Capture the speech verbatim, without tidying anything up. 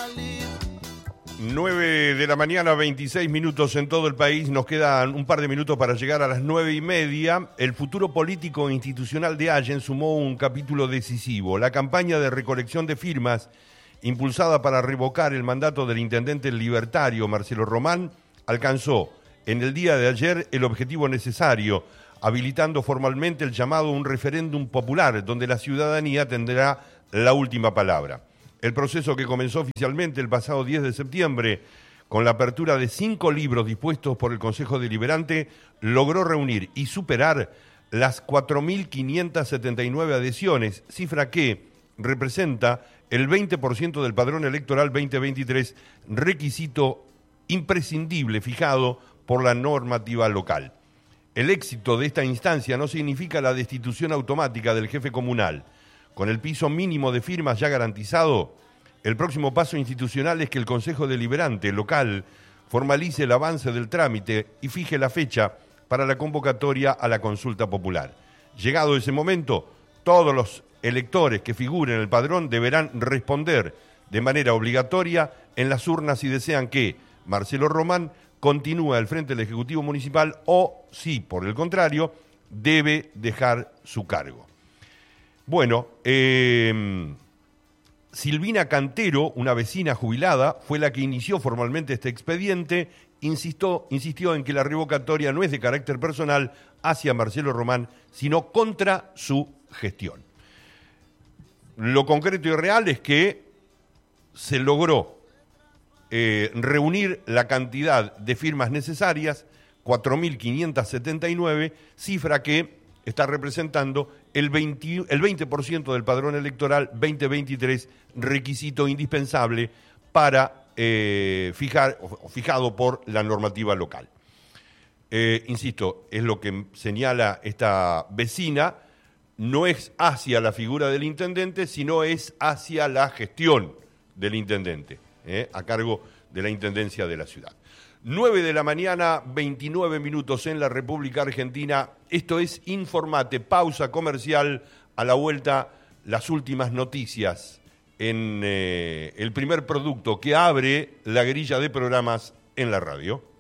nueve de la mañana, veintiséis minutos en todo el país. Nos quedan un par de minutos para llegar a las nueve y media. El futuro político e institucional de Allen sumó un capítulo decisivo. La campaña de recolección de firmas, impulsada para revocar el mandato del intendente libertario Marcelo Román, alcanzó en el día de ayer el objetivo necesario, habilitando formalmente el llamado a un referéndum popular, donde la ciudadanía tendrá la última palabra. El proceso, que comenzó oficialmente el pasado diez de septiembre con la apertura de cinco libros dispuestos por el Consejo Deliberante, logró reunir y superar las cuatro mil quinientas setenta y nueve adhesiones, cifra que representa el veinte por ciento del padrón electoral veinte veintitrés, requisito imprescindible fijado por la normativa local. El éxito de esta instancia no significa la destitución automática del jefe comunal. Con el piso mínimo de firmas ya garantizado, el próximo paso institucional es que el Consejo Deliberante local formalice el avance del trámite y fije la fecha para la convocatoria a la consulta popular. Llegado ese momento, todos los electores que figuren en el padrón deberán responder de manera obligatoria en las urnas si desean que Marcelo Román continúe al frente del Ejecutivo Municipal o, si por el contrario, debe dejar su cargo. Bueno, eh, Silvina Cantero, una vecina jubilada, fue la que inició formalmente este expediente. Insistió, insistió en que la revocatoria no es de carácter personal hacia Marcelo Román, sino contra su gestión. Lo concreto y real es que se logró eh, reunir la cantidad de firmas necesarias, cuatro mil quinientas setenta y nueve, cifra que está representando el veinte, el veinte por ciento del padrón electoral veinte veintitrés, requisito indispensable para eh, fijar, o fijado por la normativa local. Eh, insisto, es lo que señala esta vecina, no es hacia la figura del intendente, sino es hacia la gestión del intendente, eh, a cargo de la intendencia de la ciudad. nueve de la mañana, veintinueve minutos en la República Argentina. Esto es Informate, pausa comercial. A la vuelta, las últimas noticias en eh, el primer producto que abre la grilla de programas en la radio.